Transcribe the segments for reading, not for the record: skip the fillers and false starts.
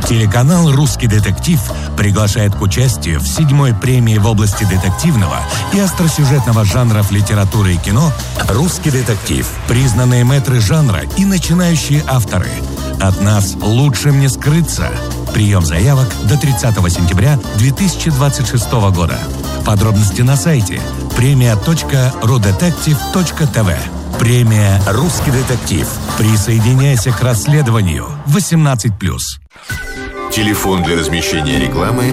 Телеканал «Русский детектив» приглашает к участию в 7-й премии в области детективного и остросюжетного жанров литературы и кино «Русский детектив». Признанные мэтры жанра и начинающие авторы. От нас лучше не скрыться. Прием заявок до 30 сентября 2026 года. Подробности на сайте premia.rudetective.tv. Премия «Русский детектив». Присоединяйся к расследованию. 18+. Телефон для размещения рекламы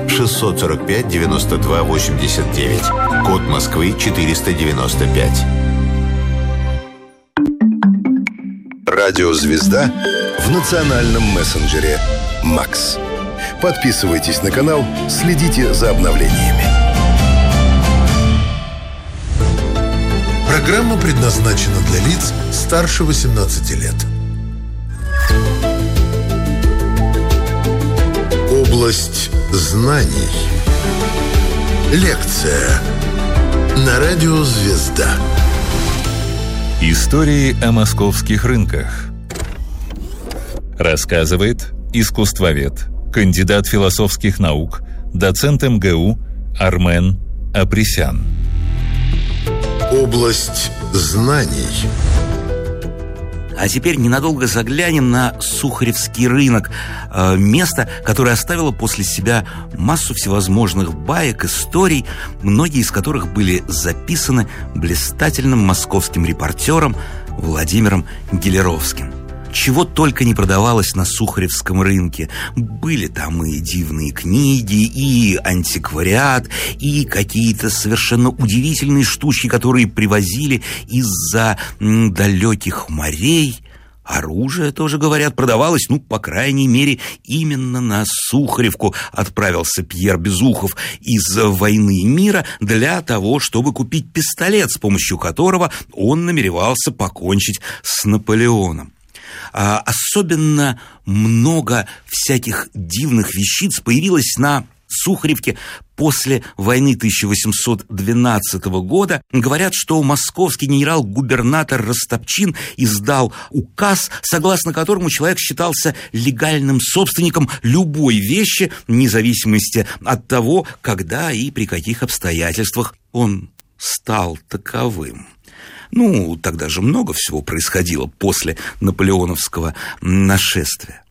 645-92-89. Код Москвы 495. Радио «Звезда» в национальном мессенджере «Макс». Подписывайтесь на канал, следите за обновлениями. Программа предназначена для лиц старше 18 лет. Область знаний. Лекция на радио «Звезда». Истории о московских рынках. Рассказывает искусствовед, кандидат философских наук, доцент МГУ Армен Апресян. Область знаний. А теперь ненадолго заглянем на Сухаревский рынок. Место, которое оставило после себя массу всевозможных баек, историй, многие из которых были записаны блистательным московским репортером Владимиром Гелеровским. Чего только не продавалось на Сухаревском рынке. Были там и дивные книги, и антиквариат, и какие-то совершенно удивительные штучки, которые привозили из-за далеких морей. Оружие тоже, говорят, продавалось, по крайней мере, именно на Сухаревку отправился Пьер Безухов из «Войны и мира» для того, чтобы купить пистолет, с помощью которого он намеревался покончить с Наполеоном. Особенно много всяких дивных вещиц появилось на Сухаревке после войны 1812 года. Говорят, что московский генерал-губернатор Растопчин издал указ, согласно которому человек считался легальным собственником любой вещи, вне зависимости от того, когда и при каких обстоятельствах он стал таковым. Тогда же много всего происходило после наполеоновского нашествия.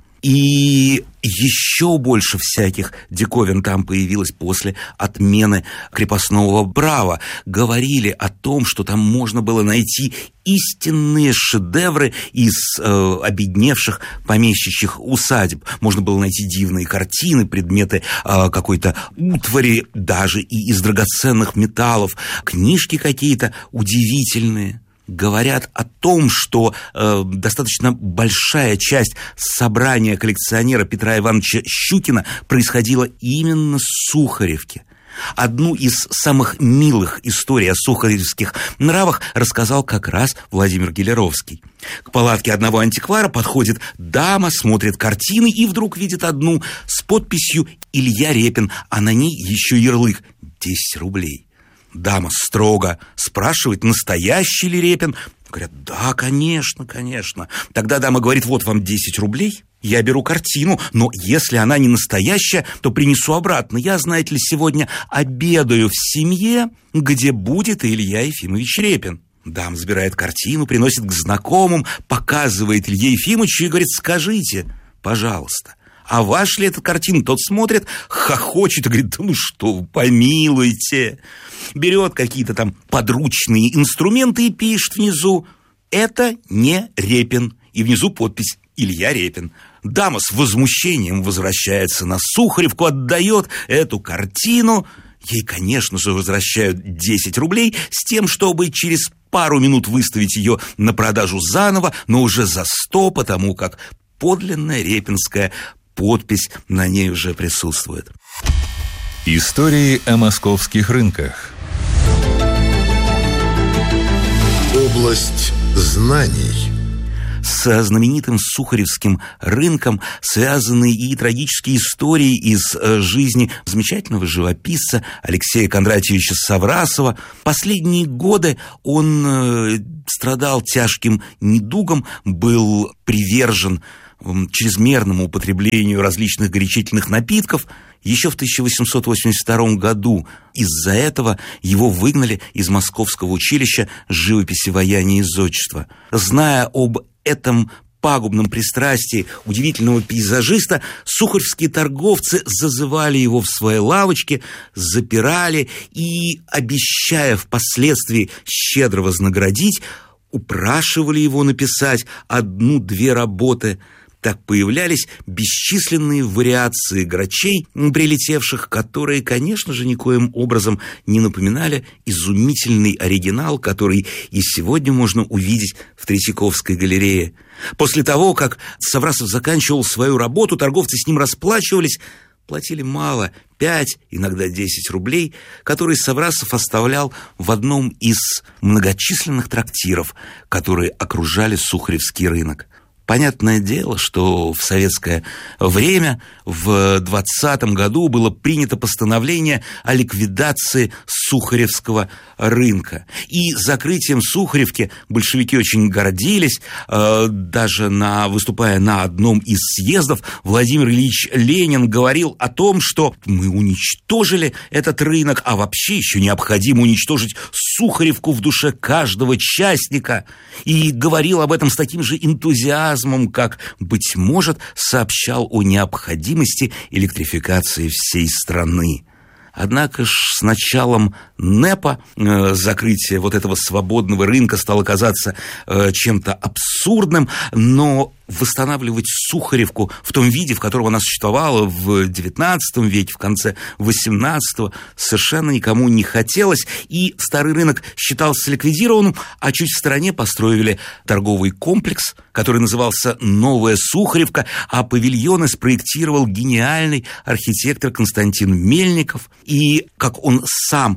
И еще больше всяких диковин там появилось после отмены крепостного права. Говорили о том, что там можно было найти истинные шедевры из обедневших помещичьих усадеб. Можно было найти дивные картины, предметы какой-то утвари, даже и из драгоценных металлов, книжки какие-то удивительные. Говорят о том, что достаточно большая часть собрания коллекционера Петра Ивановича Щукина происходила именно с Сухаревки. Одну из самых милых историй о сухаревских нравах рассказал как раз Владимир Гелеровский. К палатке одного антиквара подходит дама, смотрит картины и вдруг видит одну с подписью «Илья Репин», а на ней еще ярлык «10 рублей». Дама строго спрашивает, настоящий ли Репин. Говорят, да, конечно. Тогда дама говорит, вот вам 10 рублей, я беру картину, но если она не настоящая, то принесу обратно. Я, знаете ли, сегодня обедаю в семье, где будет Илья Ефимович Репин. Дама забирает картину, приносит к знакомым, показывает Илье Ефимовичу и говорит, скажите, пожалуйста, а ваша ли эта картина? Тот смотрит, хохочет и говорит, да что вы, помилуйте. Берет какие-то там подручные инструменты и пишет внизу, это не Репин. И внизу подпись «Илья Репин». Дама с возмущением возвращается на Сухаревку, отдает эту картину. Ей, конечно же, возвращают 10 рублей с тем, чтобы через пару минут выставить ее на продажу заново, но уже за 100, потому как подлинная репинская подпись на ней уже присутствует. Истории о московских рынках. Область знаний. С знаменитым Сухаревским рынком связаны и трагические истории из жизни замечательного живописца Алексея Кондратьевича Саврасова. Последние годы он страдал тяжким недугом, был привержен чрезмерному употреблению различных горячительных напитков еще в 1882 году. Из-за этого его выгнали из Московского училища живописи, ваяния и зодчества. Зная об этом пагубном пристрастии удивительного пейзажиста, сухаревские торговцы зазывали его в свои лавочки, запирали и, обещая впоследствии щедро вознаградить, упрашивали его написать 1-2 работы. Так появлялись бесчисленные вариации грачей, прилетевших, которые, конечно же, никоим образом не напоминали изумительный оригинал, который и сегодня можно увидеть в Третьяковской галерее. После того, как Саврасов заканчивал свою работу, торговцы с ним расплачивались, платили мало, 5, иногда 10 рублей, которые Саврасов оставлял в одном из многочисленных трактиров, которые окружали Сухаревский рынок. Понятное дело, что в советское время, в 20-м году, было принято постановление о ликвидации Сухаревского рынка. И закрытием Сухаревки большевики очень гордились. Даже выступая на одном из съездов, Владимир Ильич Ленин говорил о том, что мы уничтожили этот рынок, а вообще еще необходимо уничтожить Сухаревку в душе каждого частника. И говорил об этом с таким же энтузиазмом, как, быть может, сообщал о необходимости электрификации всей страны. Однако ж с началом НЭПа закрытие вот этого свободного рынка стало казаться чем-то абсурдным, но восстанавливать Сухаревку в том виде, в котором она существовала в XIX веке, в конце XVIII, совершенно никому не хотелось, и старый рынок считался ликвидированным, а чуть в стороне построили торговый комплекс, который назывался «Новая Сухаревка», а павильоны спроектировал гениальный архитектор Константин Мельников. И, как он сам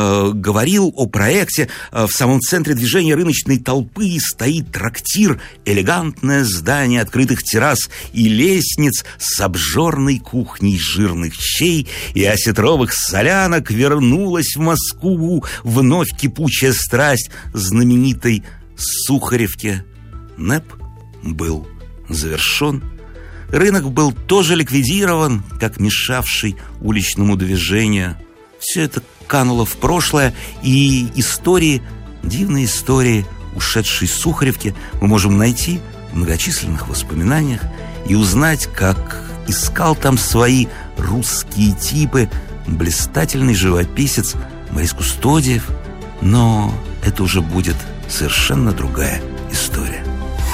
говорил о проекте, в самом центре движения рыночной толпы стоит трактир, элегантное здание открытых террас и лестниц с обжорной кухней жирных щей и осетровых солянок. Вернулась в Москву вновь кипучая страсть знаменитой Сухаревки. НЭП был завершен. Рынок был тоже ликвидирован, как мешавший уличному движению. Все это кануло в прошлое, и истории, дивные истории ушедшей Сухаревки мы можем найти в многочисленных воспоминаниях и узнать, как искал там свои русские типы блистательный живописец Борис Кустодиев. Но это уже будет совершенно другая история.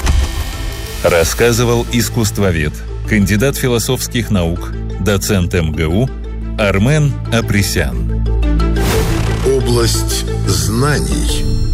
Рассказывал искусствовед, кандидат философских наук, доцент МГУ Армен Апресян. Область знаний.